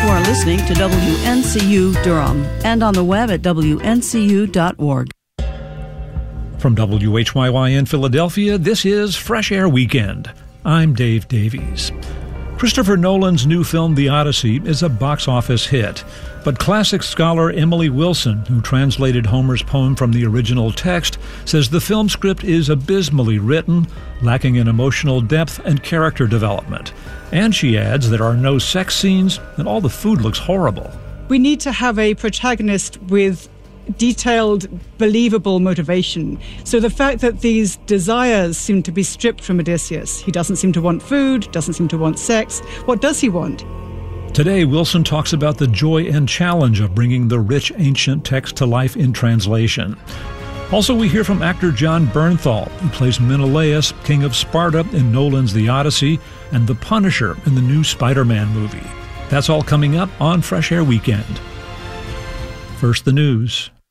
You are listening to WNCU Durham and on the web at WNCU.org. From WHYY in Philadelphia, this is Fresh Air Weekend. I'm Dave Davies. Christopher Nolan's new film, The Odyssey, is a box office hit. But classic scholar Emily Wilson, who translated Homer's poem from the original text, says the film script is abysmally written, lacking in emotional depth and character development. And she adds there are no sex scenes, and all the food looks horrible. We need to have a protagonist with detailed, believable motivation. So the fact that these desires seem to be stripped from Odysseus, he doesn't seem to want food, doesn't seem to want sex. What does he want? Today, Wilson talks about the joy and challenge of bringing the rich ancient text to life in translation. Also, we hear from actor Jon Bernthal, who plays Menelaus, king of Sparta in Nolan's The Odyssey, and the Punisher in the new Spider-Man movie. That's all coming up on Fresh Air Weekend. First, the news.